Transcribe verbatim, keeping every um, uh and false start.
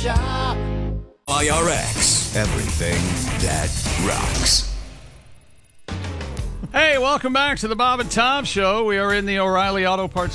shop. I R X, everything that rocks. Hey, welcome back to the Bob and Tom Show. We are in the O'Reilly Auto Parts